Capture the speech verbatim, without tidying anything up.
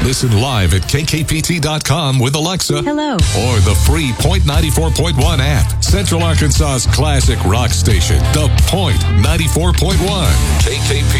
Listen live at K K P T dot com with Alexa. Hello. Or the free Point ninety-four point one app. Central Arkansas's classic rock station, The Point ninety-four point one. K K P